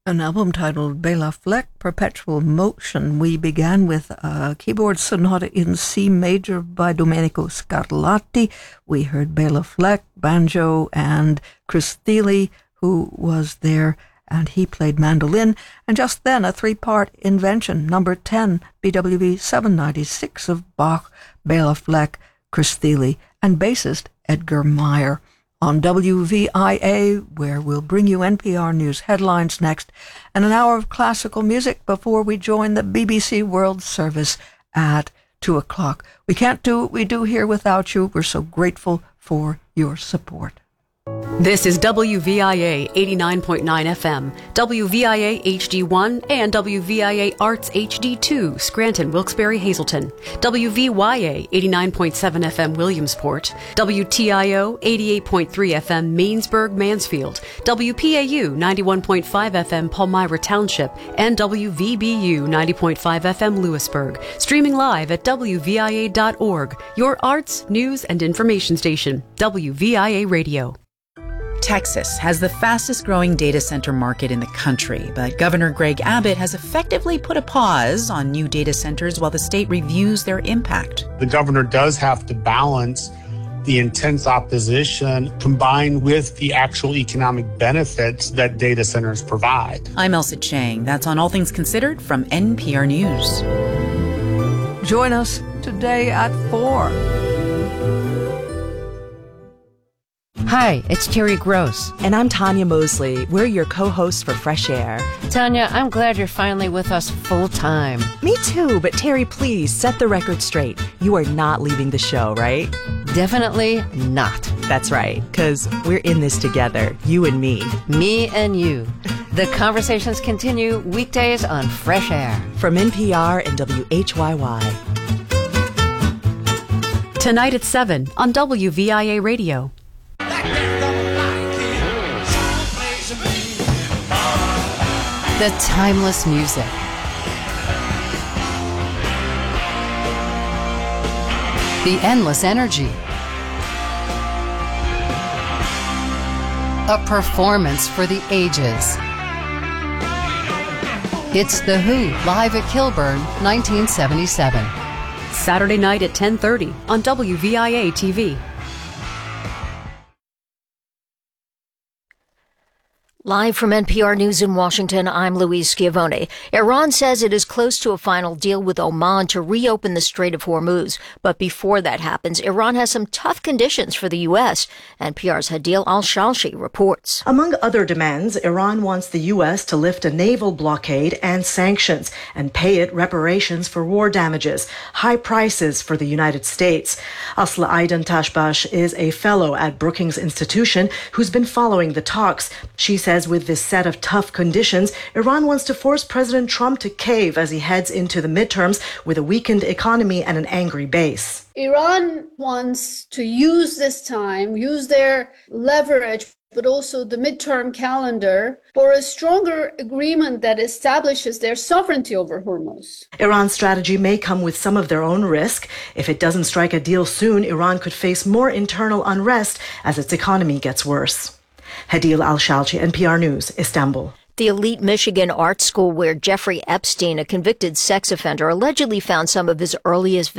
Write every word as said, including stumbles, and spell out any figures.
An album titled Bela Fleck, Perpetual Motion. We began with a keyboard sonata in C major by Domenico Scarlatti. We heard Bela Fleck, banjo, and Chris Thile, who was there, and he played mandolin. And just then, a three-part invention, number ten, B W V seven ninety-six of Bach, Bela Fleck, Chris Thile, and bassist Edgar Meyer. On W V I A, where we'll bring you N P R News headlines next, and an hour of classical music before we join the B B C World Service at two o'clock. We can't do what we do here without you. We're so grateful for your support. This is W V I A eighty-nine point nine F M, W V I A H D one, and W V I A Arts H D two, Scranton, Wilkes-Barre, Hazleton, W V Y A eighty-nine point seven F M, Williamsport, W T I O eighty-eight point three F M, Mainsburg, Mansfield, W P A U ninety-one point five F M, Palmyra Township, and W V B U ninety point five F M, Lewisburg. Streaming live at W V I A dot org, your arts, news, and information station, W V I A Radio. Texas has the fastest growing data center market in the country, but Governor Greg Abbott has effectively put a pause on new data centers while the state reviews their impact. The governor does have to balance the intense opposition combined with the actual economic benefits that data centers provide. I'm Elsa Chang. That's on All Things Considered from N P R News. Join us today at four. Hi, it's Terry Gross. And I'm Tanya Mosley. We're your co-hosts for Fresh Air. Tanya, I'm glad you're finally with us full time. Me too, but Terry, please set the record straight. You are not leaving the show, right? Definitely not. That's right, because we're in this together, you and me. Me and you. The conversations continue weekdays on Fresh Air. From N P R and W H Y Y. Tonight at seven on W V I A Radio. The timeless music. The endless energy. A performance for the ages. It's The Who, live at Kilburn, nineteen seventy-seven. Saturday night at ten thirty on W V I A T V. Live from N P R News in Washington, I'm Louise Schiavone. Iran says it is close to a final deal with Oman to reopen the Strait of Hormuz. But before that happens, Iran has some tough conditions for the U S. N P R's Hadil Al-Shalshi reports. Among other demands, Iran wants the U S to lift a naval blockade and sanctions and pay it reparations for war damages, high prices for the United States. Asla Aidan Tashbash is a fellow at Brookings Institution who's been following the talks. She says with this set of tough conditions, Iran wants to force President Trump to cave as he heads into the midterms with a weakened economy and an angry base. Iran wants to use this time, use their leverage, but also the midterm calendar for a stronger agreement that establishes their sovereignty over Hormuz. Iran's strategy may come with some of their own risk. If it doesn't strike a deal soon, Iran could face more internal unrest as its economy gets worse. Hadil Al-Shalchi, N P R News, Istanbul. The elite Michigan art school where Jeffrey Epstein, a convicted sex offender, allegedly found some of his earliest